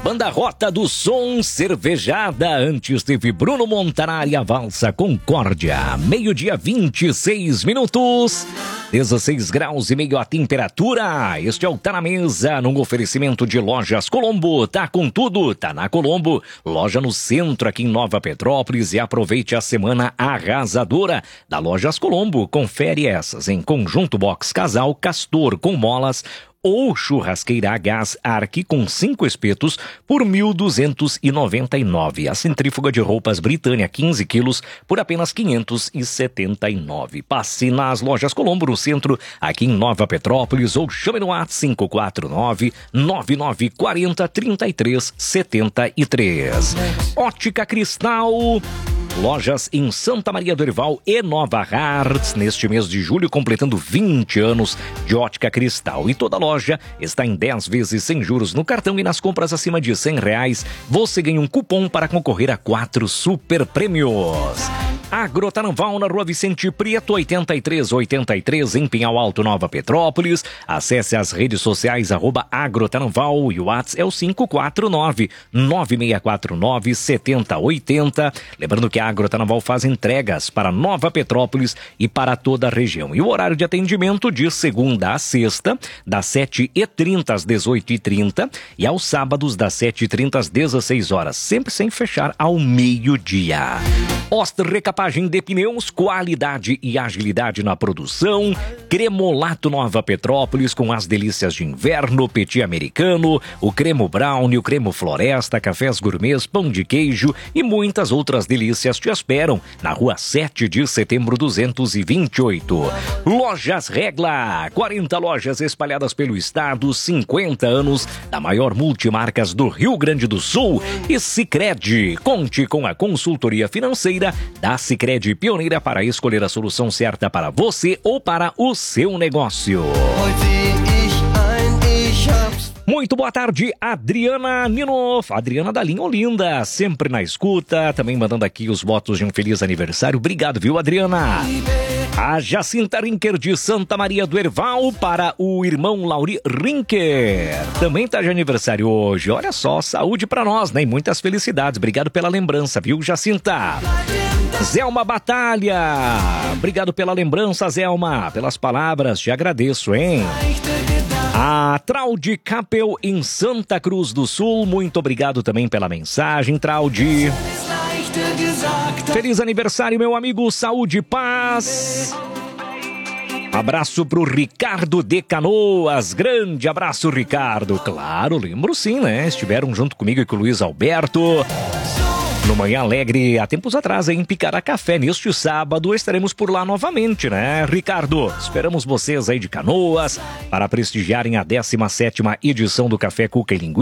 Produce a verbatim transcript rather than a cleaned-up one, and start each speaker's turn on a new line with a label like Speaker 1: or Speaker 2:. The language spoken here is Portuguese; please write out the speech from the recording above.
Speaker 1: Banda Rota do Som Cervejada. Antes teve Bruno Montanari, a Valsa Concórdia. Meio-dia, vinte e seis minutos. dezesseis graus e meio a temperatura. Este é o Tá na Mesa, num oferecimento de Lojas Colombo. Tá com tudo, tá na Colombo. Loja no centro, aqui em Nova Petrópolis. E aproveite a semana arrasadora da Lojas Colombo. Confere essas em Conjunto Box Casal Castor com molas ou churrasqueira a gás Arque com cinco espetos por mil duzentos e noventa e nove. A centrífuga de roupas Britânia quinze quilos por apenas quinhentos e setenta e nove. Passe nas Lojas Colombo no centro, aqui em Nova Petrópolis, ou chame no WhatsApp cinco quatro nove, nove nove quatro zero, três três sete três. Ótica Cristal. Lojas em Santa Maria do Herval e Nova Hartz, neste mês de julho, completando vinte anos de Ótica Cristal. E toda loja está em dez vezes sem juros no cartão, e nas compras acima de cem reais, você ganha um cupom para concorrer a quatro super prêmios. Agrotananval, na Rua Vicente Prieto, oitenta e três oitenta e três, em Pinhal Alto, Nova Petrópolis. Acesse as redes sociais, arroba Agrotananval, e o WhatsApp é o cinco quatro nove, nove seis quatro nove, sete zero oito zero. Lembrando que a Agrotananval faz entregas para Nova Petrópolis e para toda a região. E o horário de atendimento de segunda a sexta, das sete e trinta às dezoito e trinta, e aos sábados, das sete e trinta às dezesseis horas, sempre sem fechar ao meio-dia. Oster Recapagem de Pneus, qualidade e agilidade na produção. Cremolato Nova Petrópolis, com as delícias de inverno, petit americano, o cremo brownie, o cremo floresta, cafés gourmets, pão de queijo e muitas outras delícias te esperam na Rua sete de setembro, duzentos e vinte e oito. Lojas Regla, quarenta lojas espalhadas pelo estado, cinquenta anos da maior multimarcas do Rio Grande do Sul. E Sicredi, conte com a consultoria financeira da Sicredi, pioneira para escolher a solução certa para você ou para o seu negócio. Muito boa tarde, Adriana Nino, Adriana da linha Olinda, sempre na escuta, também mandando aqui os votos de um feliz aniversário. Obrigado, viu, Adriana? A Jacinta Rinker de Santa Maria do Herval, para o irmão Lauri Rinker. Também tá de aniversário hoje. Olha só, saúde pra nós, né? E muitas felicidades. Obrigado pela lembrança, viu, Jacinta? Zelma Batalha. Obrigado pela lembrança, Zelma. Pelas palavras, te agradeço, hein? A Traude Capel em Santa Cruz do Sul, muito obrigado também pela mensagem, Traude. Feliz aniversário, meu amigo, saúde e paz. Abraço pro Ricardo de Canoas, grande abraço, Ricardo. Claro, lembro sim, né? Estiveram junto comigo e com o Luiz Alberto no Manhã Alegre há tempos atrás, em Picará Café. Neste sábado estaremos por lá novamente, né, Ricardo? Esperamos vocês aí de Canoas para prestigiarem a décima sétima edição do Café Cuca e Linguiça.